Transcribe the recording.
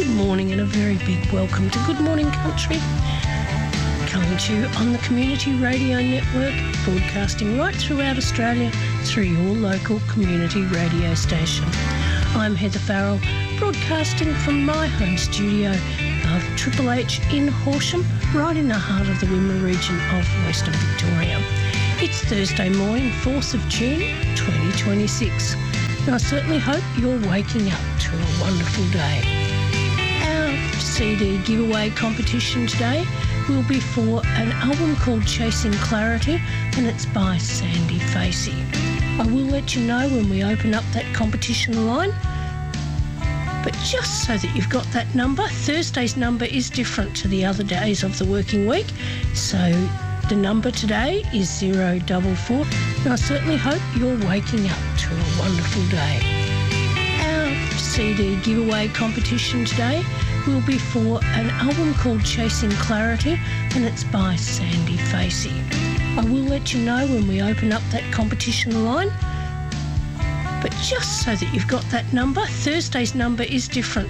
Good morning and a very big welcome to Good Morning Country. Coming to you on the Community Radio Network, broadcasting right throughout Australia through your local community radio station. I'm Heather Farrell, broadcasting from my home studio of Triple H in Horsham, right in the heart of the Wimmera region of Western Victoria. It's Thursday morning, 4th of June 2026, and I certainly hope you're waking up to a wonderful day. Our CD giveaway competition today will be for an album called Chasing Clarity, and it's by Sandy Facey. I will let you know when we open up that competition line, but just so that you've got that number, Thursday's number is different to the other days of the working week, so the number today is 044, and I certainly hope you're waking up to a wonderful day. Our CD giveaway competition today will be for an album called Chasing Clarity, and it's by Sandy Facey. I will let you know when we open up that competition line, but just so that you've got that number, Thursday's number is different